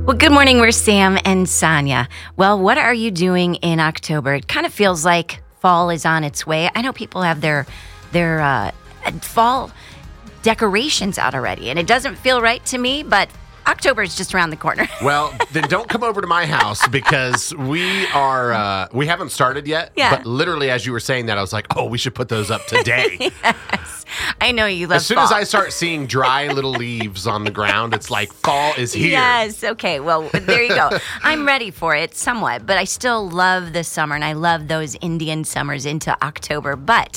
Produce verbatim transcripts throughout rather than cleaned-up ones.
Well, good morning. We're Sam and Sonia. Well, what are you doing in October? It kind of feels like fall is on its way. I know people have their their uh, fall decorations out already, and it doesn't feel right to me, but October is just around the corner. Well, then don't come over to my house because we are, uh, we haven't started yet. Yeah. But literally, as you were saying that, I was like, oh, we should put those up today. Yes. I know you love As soon fall. as I start seeing dry little leaves on the ground, it's like fall is here. Yes. Okay. Well, there you go. I'm ready for it somewhat, but I still love the summer, and I love those Indian summers into October. But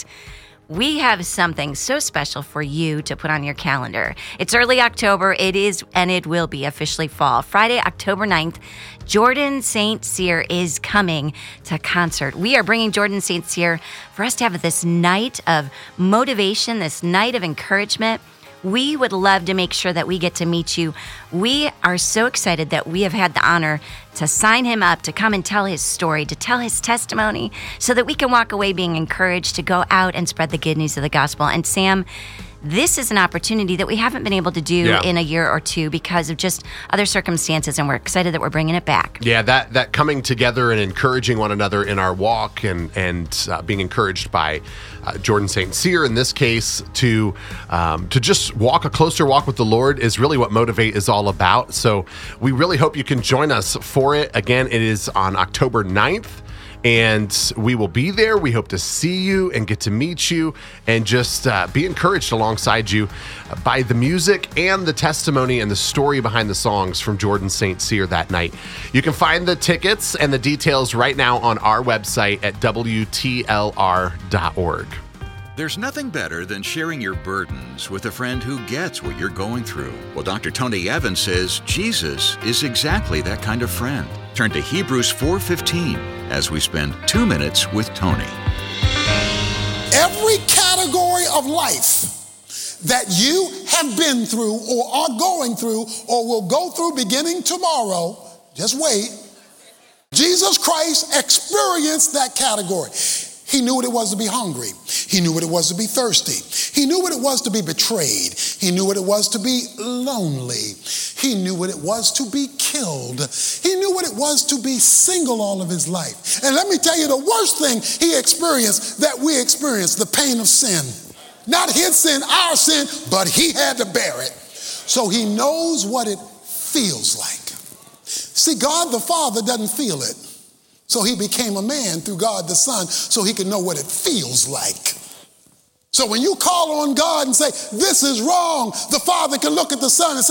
we have something so special for you to put on your calendar. It's early October. It is, and it will be officially fall. Friday, October ninth, Jordan Saint Cyr is coming to concert. We are bringing Jordan Saint Cyr for us to have this night of motivation, this night of encouragement. We would love to make sure that we get to meet you. We are so excited that we have had the honor to sign him up, to come and tell his story, to tell his testimony, so that we can walk away being encouraged to go out and spread the good news of the gospel. And Sam, this is an opportunity that we haven't been able to do Yeah. in a year or two because of just other circumstances, and we're excited that we're bringing it back. Yeah, that that coming together and encouraging one another in our walk and and uh, being encouraged by uh, Jordan Saint Cyr in this case to um, to just walk a closer walk with the Lord is really what Motivate is all about. So we really hope you can join us for it. Again, it is on October ninth. And we will be there. We hope to see you and get to meet you and just uh, be encouraged alongside you by the music and the testimony and the story behind the songs from Jordan Saint Cyr that night. You can find the tickets and the details right now on our website at W T L R dot org. There's nothing better than sharing your burdens with a friend who gets what you're going through. Well, Doctor Tony Evans says Jesus is exactly that kind of friend. Turn to Hebrews four fifteen as we spend two minutes with Tony. Every category of life that you have been through or are going through or will go through beginning tomorrow, just wait. Jesus Christ experienced that category. He knew what it was to be hungry. He knew what it was to be thirsty. He knew what it was to be betrayed. He knew what it was to be lonely. He knew what it was to be killed. He knew what it was to be single all of his life. And let me tell you, the worst thing he experienced that we experienced, the pain of sin. Not his sin, our sin, but he had to bear it. So he knows what it feels like. See, God the Father doesn't feel it. So he became a man through God the Son so he could know what it feels like. So when you call on God and say, this is wrong, the Father can look at the Son and say,